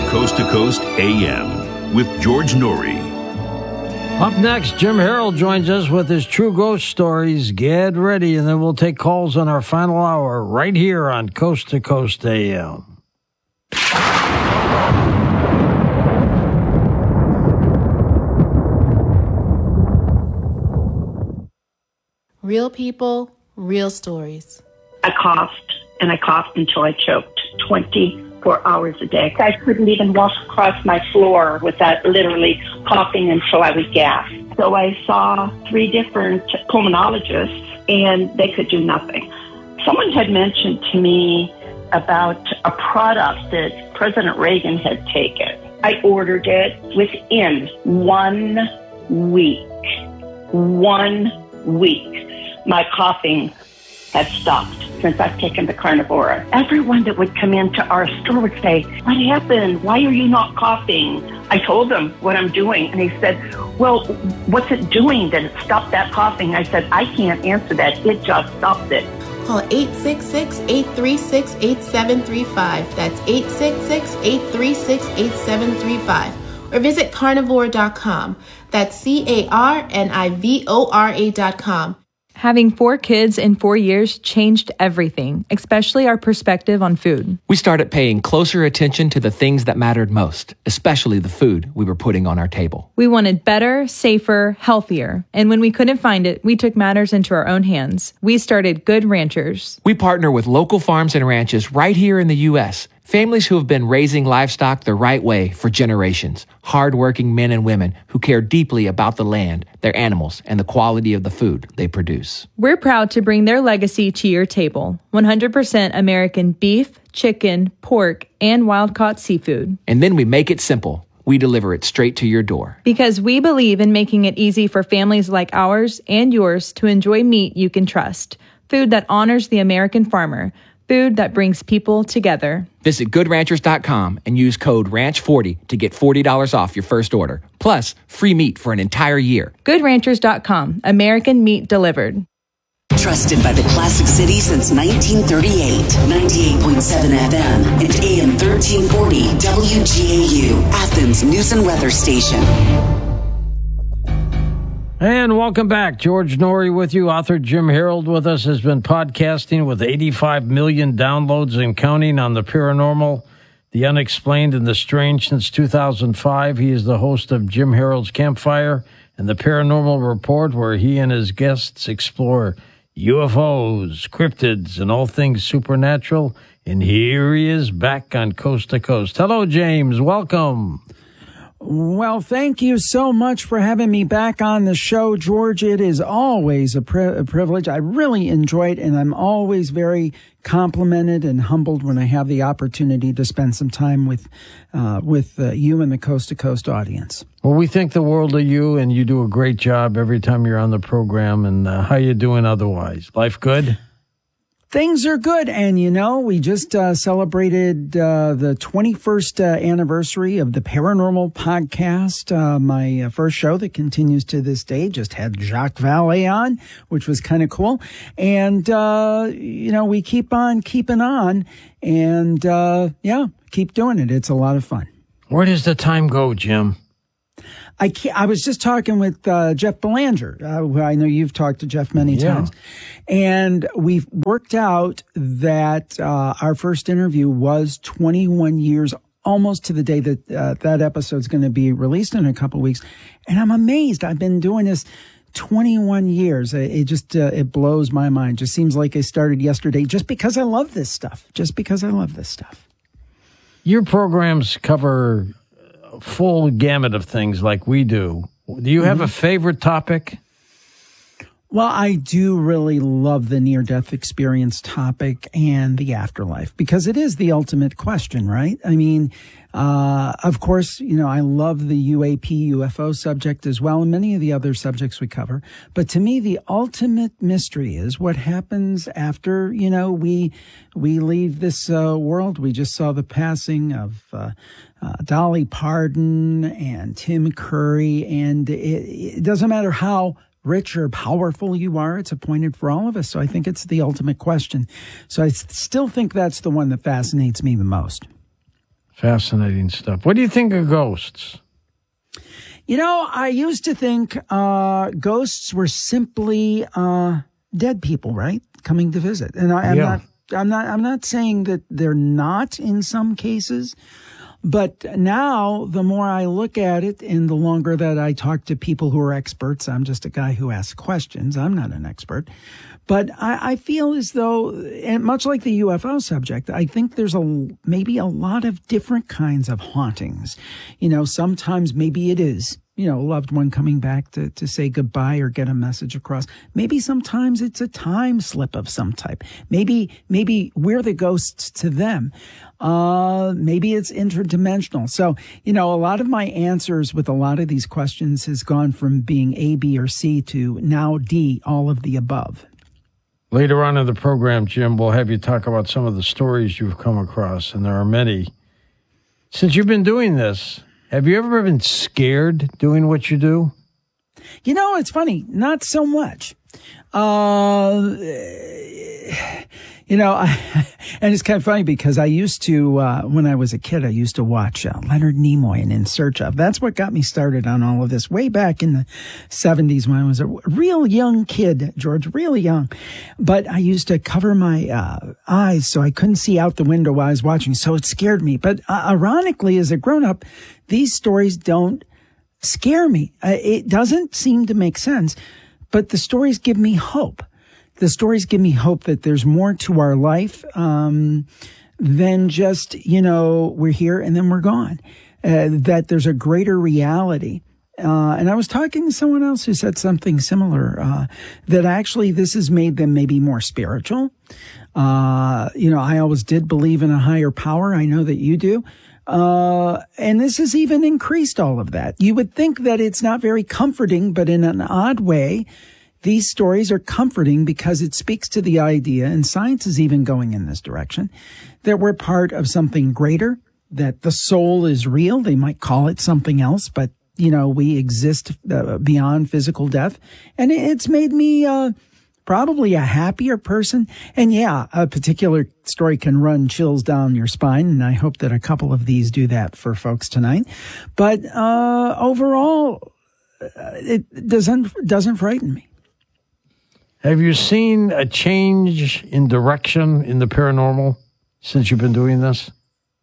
Coast to Coast AM with George Noory. Up next, Jim Harold joins us with his true ghost stories. Get ready, and then we'll take calls on our final hour right here on Coast to Coast AM. Real people, real stories. I coughed, and I coughed until I choked 24 hours a day. I couldn't even walk across my floor without literally coughing until I would gasp. So I saw 3 different pulmonologists, and they could do nothing. Someone had mentioned to me about a product that President Reagan had taken. I ordered it within 1 week. 1 week. My coughing had stopped since I've taken the Carnivora. Everyone that would come into our store would say, "What happened? Why are you not coughing?" I told them what I'm doing, and he said, "Well, what's it doing that it stopped that coughing?" I said, "I can't answer that. It just stopped it." Call 866-836-8735. That's 866-836-8735. Or visit carnivora.com. That's carnivora.com. Having 4 kids in 4 years changed everything, especially our perspective on food. We started paying closer attention to the things that mattered most, especially the food we were putting on our table. We wanted better, safer, healthier. And when we couldn't find it, we took matters into our own hands. We started Good Ranchers. We partner with local farms and ranches right here in the U.S., families who have been raising livestock the right way for generations. Hard-working men and women who care deeply about the land, their animals, and the quality of the food they produce. We're proud to bring their legacy to your table. 100% American beef, chicken, pork, and wild-caught seafood. And then we make it simple. We deliver it straight to your door. Because we believe in making it easy for families like ours and yours to enjoy meat you can trust. Food that honors the American farmer. Food that brings people together. Visit GoodRanchers.com and use code RANCH40 to get $40 off your first order. Plus, free meat for an entire year. GoodRanchers.com. American meat delivered. Trusted by the Classic City since 1938. 98.7 FM and AM 1340 WGAU. Athens News and Weather Station. And welcome back. George Noory with you. Author Jim Harold with us has been podcasting with 85 million downloads and counting on the paranormal, the unexplained, and the strange since 2005. He is the host of Jim Harold's Campfire and the Paranormal Report, where he and his guests explore UFOs, cryptids, and all things supernatural. And here he is back on Coast to Coast. Hello, James. Welcome. Well, thank you so much for having me back on the show, George. It is always a privilege. I really enjoy it, and I'm always very complimented and humbled when I have the opportunity to spend some time with you and the Coast to Coast audience. Well, we think the world of you, and you do a great job every time you're on the program. And how you doing otherwise? Life good? Things are good. And, you know, we just celebrated the 21st anniversary of the Paranormal Podcast. My first show that continues to this day just had Jacques Vallée on, which was kind of cool. And, you know, we keep on keeping on. And, yeah, keep doing it. It's a lot of fun. Where does the time go, Jim? I was just talking with Jeff Belanger, who I know you've talked to Jeff many times, and we've worked out that our first interview was 21 years, almost to the day that that episode's going to be released in a couple of weeks. And I'm amazed. I've been doing this 21 years. It just it blows my mind. Just seems like I started yesterday just because I love this stuff. Your programs cover full gamut of things like we do. Do you have a favorite topic? Well, I do really love the near-death experience topic and the afterlife because it is the ultimate question, right? I mean, of course, you know, I love the UFO subject as well and many of the other subjects we cover. But to me, the ultimate mystery is what happens after, you know, we leave this world. We just saw the passing of Dolly Parton and Tim Curry, and it doesn't matter how rich or powerful you are, it's appointed for all of us. So I think it's the ultimate question. So I still think that's the one that fascinates me the most. Fascinating stuff. What do you think of ghosts? You know, I used to think ghosts were simply dead people, right, coming to visit. And I'm not saying that they're not in some cases, but now the more I look at it and the longer that I talk to people who are experts, I'm just a guy who asks questions. I'm not an expert. But I feel as though, and much like the UFO subject, I think there's maybe a lot of different kinds of hauntings. You know, sometimes maybe it is, you know, a loved one coming back to say goodbye or get a message across. Maybe sometimes it's a time slip of some type. Maybe we're the ghosts to them. Maybe it's interdimensional. So, you know, a lot of my answers with a lot of these questions has gone from being A, B, or C to now D, all of the above. Later on in the program, Jim, we'll have you talk about some of the stories you've come across, and there are many. Since you've been doing this, have you ever been scared doing what you do? You know, it's funny. Not so much. You know, and it's kind of funny because I used to, when I was a kid, I used to watch Leonard Nimoy and In Search Of. That's what got me started on all of this way back in the 70s when I was a real young kid, George, really young. But I used to cover my eyes so I couldn't see out the window while I was watching, so it scared me. But ironically, as a grown-up, these stories don't scare me. It doesn't seem to make sense, but the stories give me hope. The stories give me hope that there's more to our life than just, you know, we're here and then we're gone. That there's a greater reality. And I was talking to someone else who said something similar, that actually this has made them maybe more spiritual. You know, I always did believe in a higher power. I know that you do. And this has even increased all of that. You would think that it's not very comforting, but in an odd way, these stories are comforting because it speaks to the idea, and science is even going in this direction, that we're part of something greater, that the soul is real. They might call it something else, but, you know, we exist beyond physical death. And it's made me probably a happier person. And yeah, a particular story can run chills down your spine, and I hope that a couple of these do that for folks tonight. But overall, it doesn't frighten me. Have you seen a change in direction in the paranormal since you've been doing this?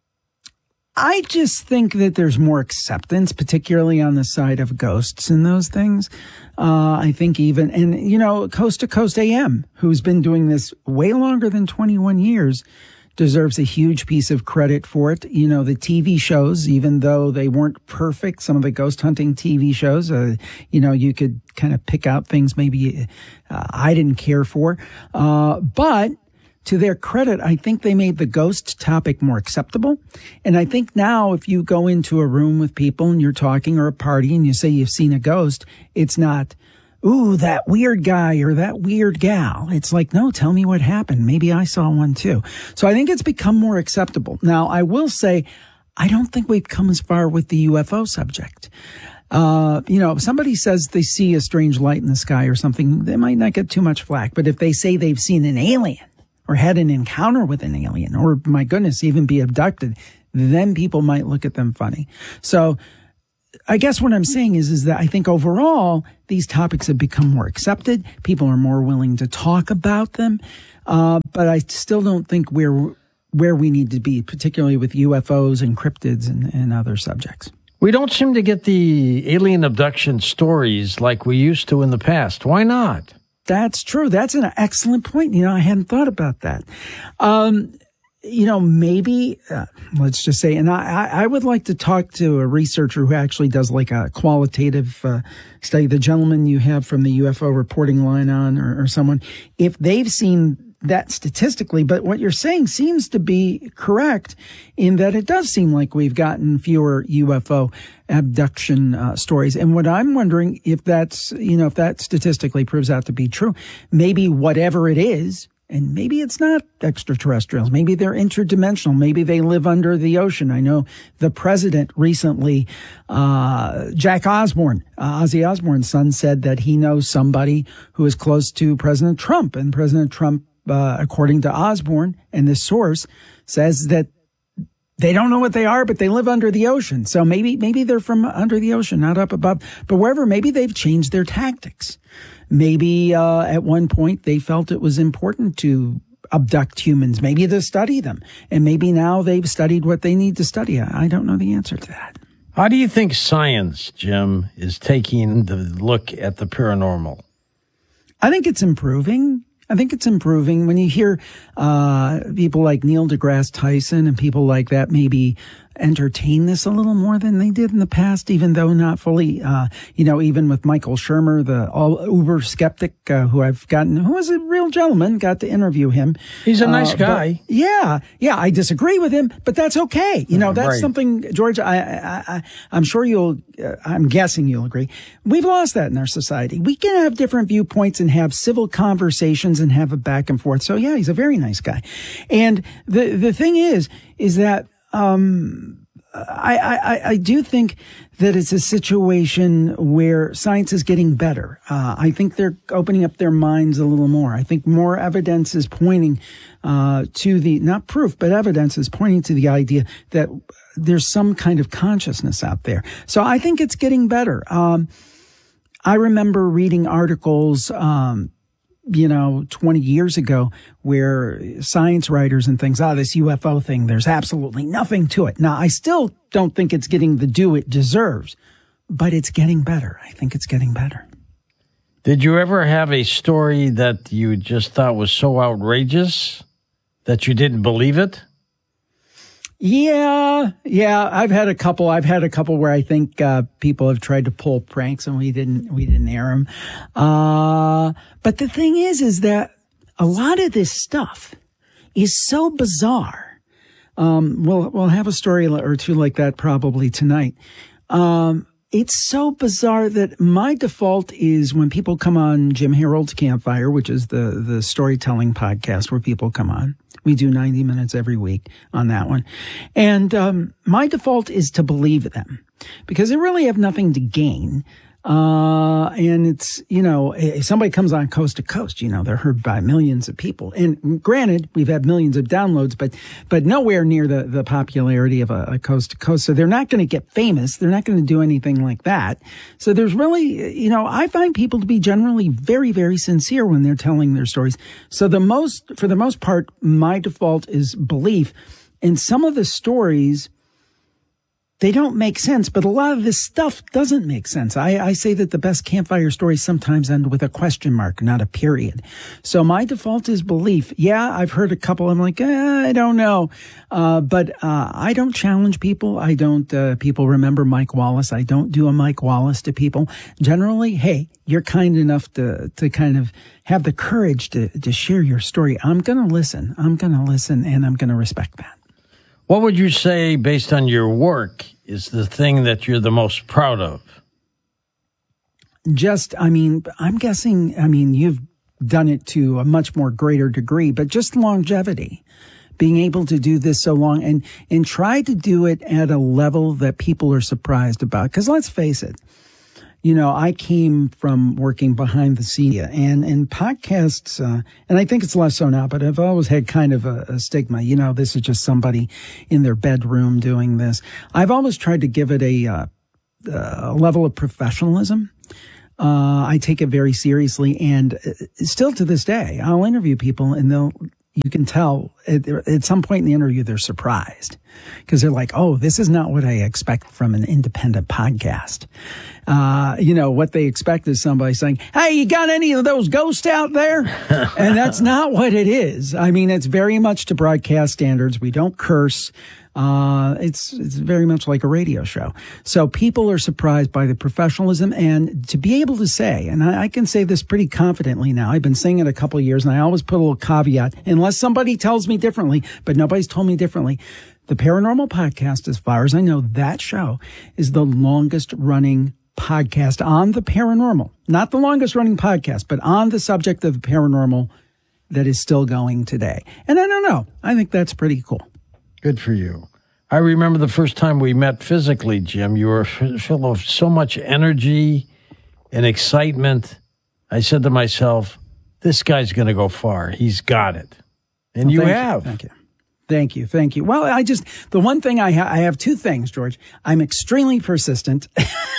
I just think that there's more acceptance, particularly on the side of ghosts and those things. I think even, and you know, Coast to Coast AM, who's been doing this way longer than 21 years, deserves a huge piece of credit for it. You know, the TV shows, even though they weren't perfect, some of the ghost hunting TV shows, you know, you could kind of pick out things maybe I didn't care for. But to their credit, I think they made the ghost topic more acceptable. And I think now if you go into a room with people and you're talking, or a party, and you say you've seen a ghost, it's not, ooh, that weird guy or that weird gal. It's like, no, tell me what happened. Maybe I saw one too. So I think it's become more acceptable. Now, I will say, I don't think we've come as far with the UFO subject. You know, if somebody says they see a strange light in the sky or something, they might not get too much flack. But if they say they've seen an alien or had an encounter with an alien, or my goodness, even be abducted, then people might look at them funny. So I guess what I'm saying is that I think overall these topics have become more accepted. People are more willing to talk about them. But I still don't think we're where we need to be, particularly with UFOs and cryptids and other subjects. We don't seem to get the alien abduction stories like we used to in the past. Why not? That's true. That's an excellent point. You know, I hadn't thought about that. You know, maybe, let's just say, and I would like to talk to a researcher who actually does like a qualitative study, the gentleman you have from the UFO reporting line on, or someone, if they've seen that statistically. But what you're saying seems to be correct in that it does seem like we've gotten fewer UFO abduction stories. And what I'm wondering, if that's, you know, if that statistically proves out to be true, maybe whatever it is, and maybe it's not extraterrestrials. Maybe they're interdimensional. Maybe they live under the ocean. I know the president recently, Jack Osborne, Ozzy Osbourne's son, said that he knows somebody who is close to President Trump. And President Trump, according to Osborne and this source, says that They don't know what they are, but they live under the ocean. So maybe they're from under the ocean, not up above. But wherever, maybe they've changed their tactics. Maybe at one point they felt it was important to abduct humans, maybe to study them. And maybe now they've studied what they need to study. I don't know the answer to that. How do you think science, Jim, is taking the look at the paranormal? I think it's improving. When you hear people like Neil deGrasse Tyson and people like that maybe entertain this a little more than they did in the past, even though not fully, even with Michael Shermer, the all uber skeptic who was a real gentleman, got to interview him. He's a nice guy. Yeah, I disagree with him, but that's okay. That's right. Something, George, I'm sure I'm guessing you'll agree. We've lost that in our society. We can have different viewpoints and have civil conversations and have a back and forth. So yeah, he's a very nice guy. And the thing is that, I do think that it's a situation where science is getting better. I think they're opening up their minds a little more. I think more evidence is pointing to not proof, but evidence is pointing to the idea that there's some kind of consciousness out there. So I think it's getting better. I remember reading articles 20 years ago where science writers and things, this UFO thing, there's absolutely nothing to it. Now, I still don't think it's getting the due it deserves, but it's getting better. I think it's getting better. Did you ever have a story that you just thought was so outrageous that you didn't believe it? Yeah. I've had a couple where I think people have tried to pull pranks and we didn't air them. But the thing is that a lot of this stuff is so bizarre. We'll have a story or two like that probably tonight. It's so bizarre that my default is when people come on Jim Harold's Campfire, which is the storytelling podcast where people come on. We do 90 minutes every week on that one. And my default is to believe them because they really have nothing to gain. And it's, if somebody comes on Coast to Coast, they're heard by millions of people. And granted, we've had millions of downloads, but nowhere near the popularity of a Coast to Coast. So they're not going to get famous. They're not going to do anything like that. So there's really, I find people to be generally very, very sincere when they're telling their stories. So for the most part, my default is belief. And some of the stories, they don't make sense, but a lot of this stuff doesn't make sense. I say that the best campfire stories sometimes end with a question mark, not a period. So my default is belief. Yeah, I've heard a couple. I'm like, I don't know. But I don't challenge people. I don't, people remember Mike Wallace. I don't do a Mike Wallace to people. Generally, hey, you're kind enough to kind of have the courage to share your story. I'm going to listen, and I'm going to respect that. What would you say, based on your work, is the thing that you're the most proud of? I'm guessing, you've done it to a much more greater degree, but just longevity, being able to do this so long and try to do it at a level that people are surprised about. Because let's face it, I came from working behind the scenes and podcasts, and I think it's less so now, but I've always had kind of a stigma. This is just somebody in their bedroom doing this. I've always tried to give it a level of professionalism. I take it very seriously, and still to this day, I'll interview people and you can tell at some point in the interview, they're surprised because they're like, oh, this is not what I expect from an independent podcast. What they expect is somebody saying, hey, you got any of those ghosts out there? And that's not what it is. It's very much to broadcast standards. We don't curse. It's very much like a radio show. So people are surprised by the professionalism, and to be able to say, and I can say this pretty confidently now, I've been saying it a couple of years, and I always put a little caveat, unless somebody tells me differently, but nobody's told me differently. The Paranormal Podcast, as far as I know, that show is the longest running podcast on the paranormal, not the longest running podcast, but on the subject of the paranormal that is still going today. And I don't know. I think that's pretty cool. Good for you. I remember the first time we met physically, Jim. You were full of so much energy and excitement. I said to myself, this guy's going to go far. He's got it. And you have. Thank you. Thank you. Well, the one thing I have two things, George. I'm extremely persistent.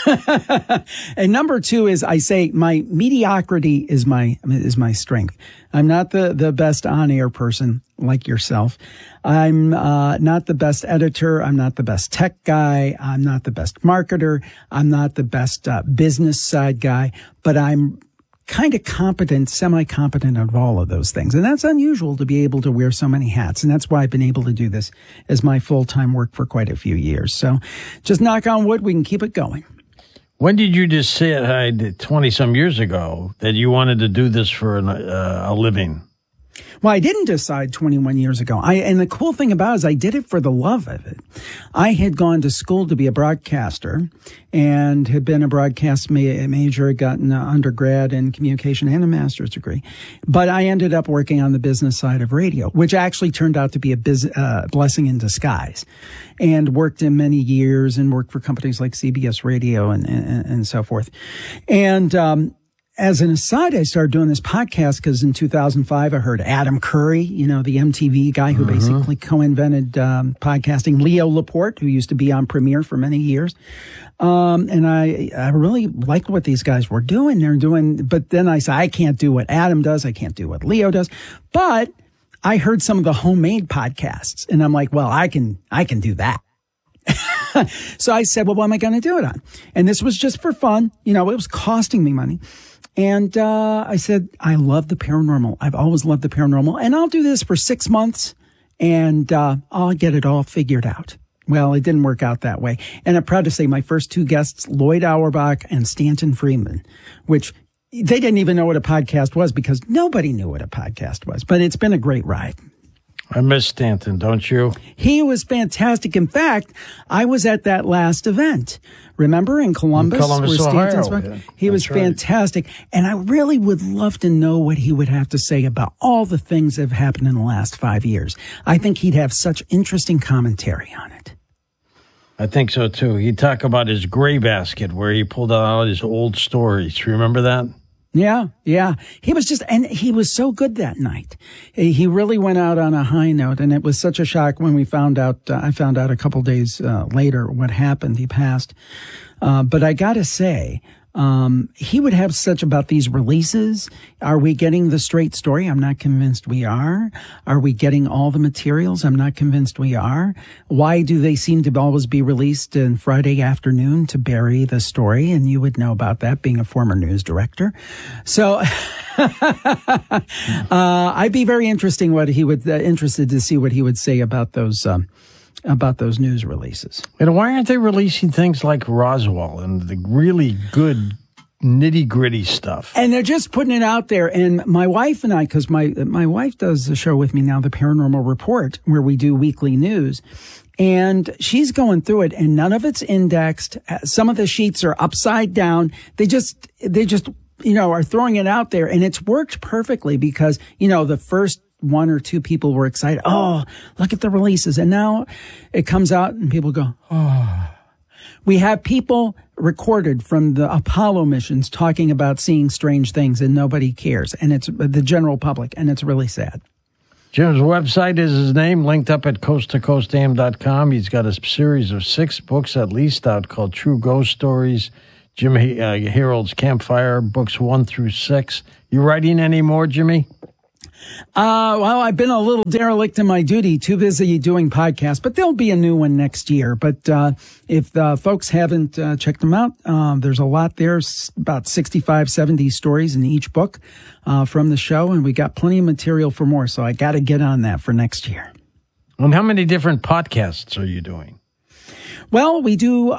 And number two is I say my mediocrity is my strength. I'm not the best on-air person like yourself. I'm not the best editor. I'm not the best tech guy. I'm not the best marketer. I'm not the best business side guy, but I'm kind of competent, semi-competent of all of those things. And that's unusual to be able to wear so many hats. And that's why I've been able to do this as my full-time work for quite a few years. So just knock on wood, we can keep it going. When did you decide 20-some years ago that you wanted to do this for a living? Well, I didn't decide 21 years ago. And the cool thing about it is I did it for the love of it. I had gone to school to be a broadcaster and had been a broadcast major, had gotten an undergrad in communication and a master's degree. But I ended up working on the business side of radio, which actually turned out to be a blessing in disguise, and worked in many years and worked for companies like CBS Radio and so forth. And, as an aside, I started doing this podcast because in 2005, I heard Adam Curry, the MTV guy who basically co-invented podcasting, Leo Laporte, who used to be on Premiere for many years. And I really liked what these guys were doing. But then I said, I can't do what Adam does. I can't do what Leo does. But I heard some of the homemade podcasts and I'm like, well, I can do that. So I said, well, what am I going to do it on? And this was just for fun. It was costing me money. And I said, I love the paranormal. I've always loved the paranormal. And I'll do this for 6 months and I'll get it all figured out. Well, it didn't work out that way. And I'm proud to say my first two guests, Lloyd Auerbach and Stanton Friedman, which they didn't even know what a podcast was because nobody knew what a podcast was. But it's been a great ride. I miss Stanton, don't you? He was fantastic. In fact, I was at that last event. Remember in Columbus where Stanton spoke? Yeah, he was fantastic. Right. And I really would love to know what he would have to say about all the things that have happened in the last 5 years. I think he'd have such interesting commentary on it. I think so, too. He'd talk about his gray basket where he pulled out all his old stories. Remember that? Yeah. He was so good that night. He really went out on a high note, and it was such a shock when we found out, I found out a couple days later what happened. He passed. But I gotta say, he would have such about these releases. Are we getting the straight story? I'm not convinced we are. Are we getting all the materials? I'm not convinced we are. Why do they seem to always be released on Friday afternoon to bury the story? And you would know about that being a former news director. So I'd be very interested to see what he would say about those news releases. And why aren't they releasing things like Roswell and the really good nitty-gritty stuff? And they're just putting it out there. And my wife and I, because my wife does the show with me now, The Paranormal Report, where we do weekly news. And she's going through it, and none of it's indexed. Some of the sheets are upside down. They just are throwing it out there. And it's worked perfectly because, the first one or two people were excited. Oh, look at the releases. And now it comes out and people go, oh. We have people recorded from the Apollo missions talking about seeing strange things and nobody cares. And it's the general public. And it's really sad. Jim's website is his name, linked up at coasttocoastam.com. He's got a series of 6 books at least out called True Ghost Stories. Jim Harold's Campfire, books 1 through 6. You writing any more, Jimmy? Well, I've been a little derelict in my duty, too busy doing podcasts, but there'll be a new one next year. But if folks haven't checked them out, there's a lot there, about 65, 70 stories in each book from the show, and we got plenty of material for more, so I got to get on that for next year. And how many different podcasts are you doing? Well, we do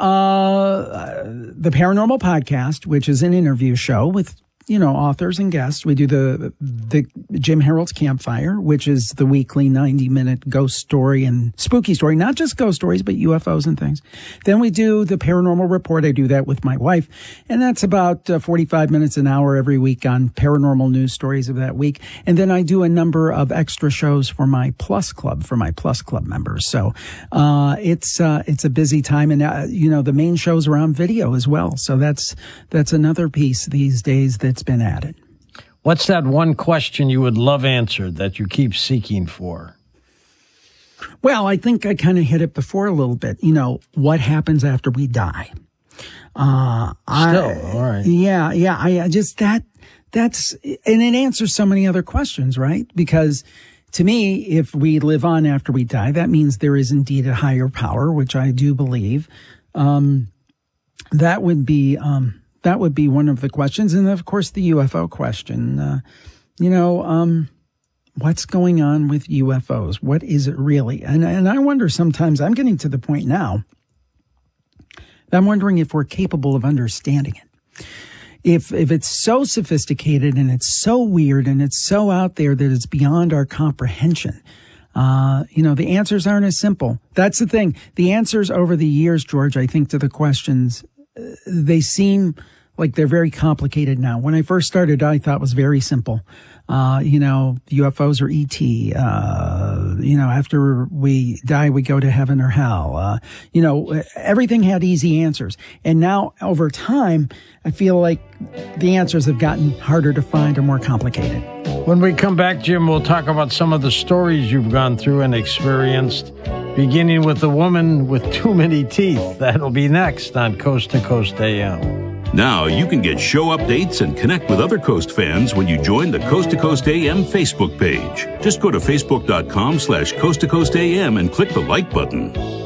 the Paranormal Podcast, which is an interview show with authors and guests. We do the Jim Harold's Campfire, which is the weekly 90-minute ghost story and spooky story, not just ghost stories, but UFOs and things. Then we do the Paranormal Report. I do that with my wife, and that's about 45 minutes an hour every week on paranormal news stories of that week. And then I do a number of extra shows for my Plus Club, members. So it's a busy time, and the main shows are on video as well. So that's another piece these days that's been added. What's that one question you would love answered that you keep seeking for? Well, I think I kind of hit it before a little bit. You know, what happens after we die? All right. Yeah. I just, that's, and it answers so many other questions, right? Because to me, if we live on after we die, that means there is indeed a higher power, which I do believe. That would be one of the questions. And of course, the UFO question, what's going on with UFOs? What is it really? And I wonder sometimes, I'm getting to the point now, I'm wondering if we're capable of understanding it. If it's so sophisticated and it's so weird and it's so out there that it's beyond our comprehension, the answers aren't as simple. That's the thing. The answers over the years, George, I think to the questions, they seem like they're very complicated now. When I first started, I thought it was very simple. UFOs are ET. After we die, we go to heaven or hell. Everything had easy answers. And now over time, I feel like the answers have gotten harder to find or more complicated. When we come back, Jim, we'll talk about some of the stories you've gone through and experienced, beginning with the woman with too many teeth. That'll be next on Coast to Coast AM. Now you can get show updates and connect with other Coast fans when you join the Coast to Coast AM Facebook page. Just go to facebook.com/Coast to Coast AM and click the like button.